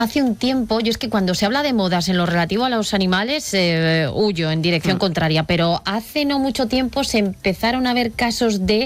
Hace un tiempo, yo es que cuando se habla de modas en lo relativo a los animales, huyo en dirección contraria, pero hace no mucho tiempo se empezaron a ver casos de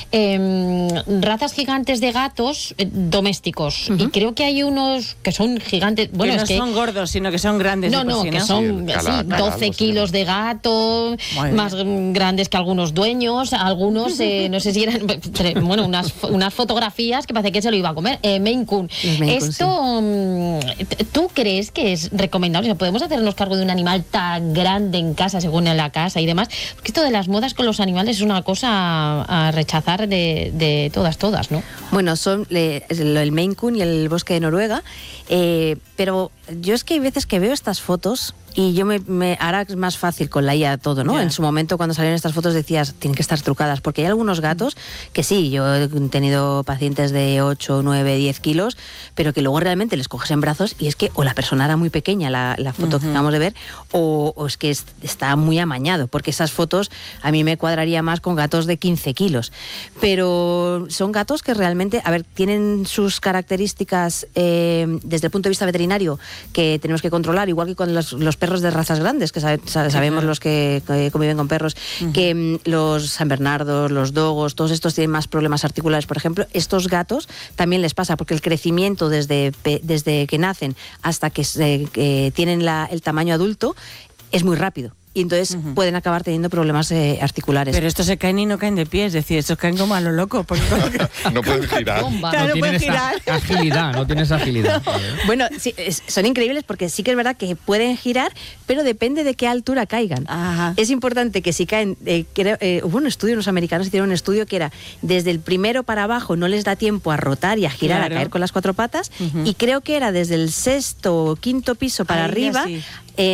razas gigantes de gatos domésticos, y creo que hay unos que son gigantes, bueno, que no es que son gordos, sino que son grandes. que son 12 kilos de gato, más grandes que algunos dueños, algunos, no sé si eran, bueno, unas fotografías que parece que se lo iba a comer, Maine Coon. Esto... ¿Tú crees que es recomendable? O sea, ¿podemos hacernos cargo de un animal tan grande en casa, según en la casa y demás? Porque esto de las modas con los animales es una cosa a rechazar de todas, ¿no? Bueno, son el Maine Coon y el bosque de Noruega, pero yo es que hay veces que veo estas fotos y yo ahora es más fácil con la IA todo, ¿no? Yeah. En su momento, cuando salieron estas fotos, decías, tienen que estar trucadas, porque hay algunos gatos que sí, yo he tenido pacientes de 8, 9, 10 kilos, pero que luego realmente les coges en brazos y es que o la persona era muy pequeña, la foto que acabamos de ver, o es que está muy amañado, porque esas fotos a mí me cuadraría más con gatos de 15 kilos. Pero son gatos que realmente, a ver, tienen sus características desde el punto de vista veterinario que tenemos que controlar, igual que con los perros de razas grandes, que sabemos los que conviven con perros, que los San Bernardos, los dogos, todos estos tienen más problemas articulares, por ejemplo. Estos gatos también les pasa, porque el crecimiento desde que nacen hasta que tienen el tamaño adulto es muy rápido. Y entonces pueden acabar teniendo problemas articulares. Pero estos se caen y no caen de pie, es decir, estos caen como a lo loco. Porque no pueden girar. Claro, no tienen esa agilidad, no tienes agilidad. Bueno, sí, son increíbles porque sí que es verdad que pueden girar, pero depende de qué altura caigan. Ajá. Es importante que si caen, hubo un estudio, los americanos hicieron un estudio que era desde el primero para abajo no les da tiempo a rotar y a girar, a caer con las 4 patas, y creo que era desde el 6º o 5º piso para arriba. Sí.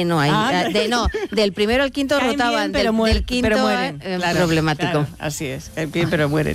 Del primero al 5º rotaban, bien, del 5º pero mueren. Problemático. Claro, así es, caen bien, pero mueren.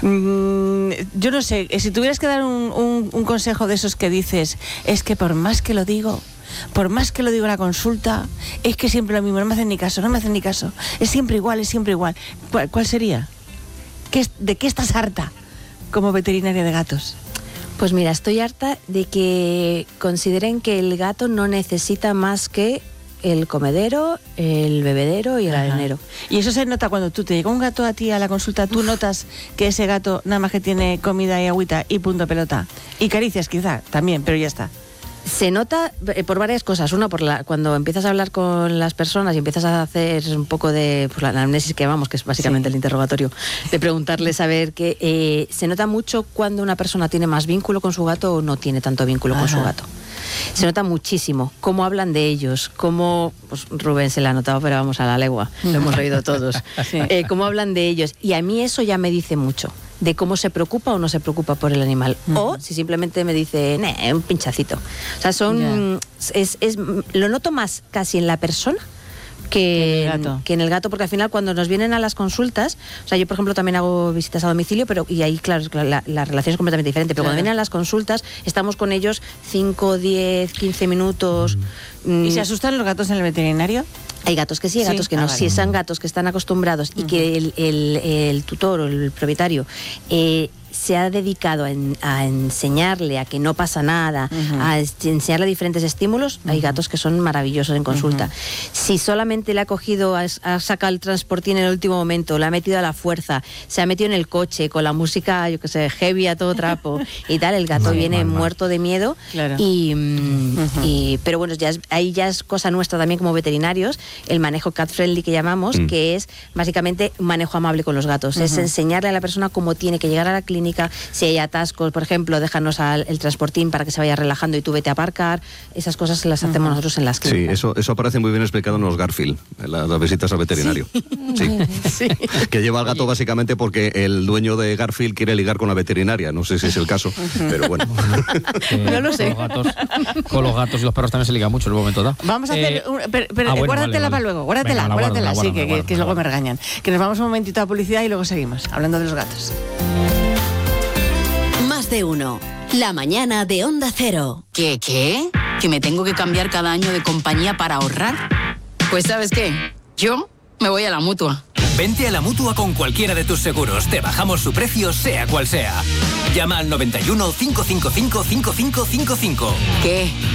Yo no sé, si tuvieras que dar un consejo de esos que dices, es que por más que lo digo en la consulta, es que siempre lo mismo, no me hacen ni caso, es siempre igual. ¿Cuál sería? ¿De qué estás harta como veterinaria de gatos? Pues mira, estoy harta de que consideren que el gato no necesita más que el comedero, el bebedero y el arenero. Y eso se nota cuando te llega un gato a ti a la consulta, tú notas que ese gato nada más que tiene comida y agüita y punto pelota. Y caricias quizá también, pero ya está. Se nota por varias cosas. Uno, cuando empiezas a hablar con las personas y empiezas a hacer un poco de la anamnesis que es básicamente el interrogatorio, de preguntarles a ver que se nota mucho cuando una persona tiene más vínculo con su gato o no tiene tanto vínculo con su gato. Se nota muchísimo cómo hablan de ellos, cómo, pues Rubén se la ha notado, pero vamos a la legua, lo hemos oído todos, cómo hablan de ellos. Y a mí eso ya me dice mucho de cómo se preocupa o no se preocupa por el animal. O si simplemente me dice, un pinchacito. O sea, lo noto más casi en la persona que en el gato, porque al final cuando nos vienen a las consultas, o sea, yo por ejemplo también hago visitas a domicilio, y ahí claro, la relación es completamente diferente, pero cuando vienen a las consultas estamos con ellos 5, 10, 15 minutos. ¿Y se asustan los gatos en el veterinario? Hay gatos que sí, hay gatos que no. Si son gatos que están acostumbrados y que el tutor o el propietario se ha dedicado a enseñarle a que no pasa nada, a enseñarle diferentes estímulos, hay gatos que son maravillosos en consulta. Si solamente le ha cogido, ha sacado el transportín en el último momento, le ha metido a la fuerza, se ha metido en el coche con la música, yo qué sé, heavy a todo trapo y tal, el gato viene muerto de miedo. Claro. Pero bueno, ahí ya es cosa nuestra también como veterinarios, el manejo cat friendly que llamamos, que es básicamente un manejo amable con los gatos, es enseñarle a la persona cómo tiene que llegar a la clínica. Si hay atascos, por ejemplo, déjanos el transportín para que se vaya relajando y tú vete a aparcar. Esas cosas las hacemos nosotros en las clínicas. Sí, eso aparece muy bien explicado en los Garfield, en las visitas al veterinario. Sí. Que lleva al gato básicamente porque el dueño de Garfield quiere ligar con la veterinaria. No sé si es el caso, pero bueno. No lo sé. Con los gatos y los perros también se liga mucho en un momento dado. Vamos a hacer... guárdatela para luego, guárdatela, sí, que luego me regañan. Que nos vamos un momentito a publicidad y luego seguimos, hablando de los gatos. Más de uno. La mañana de Onda Cero. ¿Qué? ¿Que me tengo que cambiar cada año de compañía para ahorrar? Pues ¿sabes qué? Yo me voy a la Mutua. Vente a la Mutua con cualquiera de tus seguros. Te bajamos su precio, sea cual sea. Llama al 91 555 5555. ¿Qué?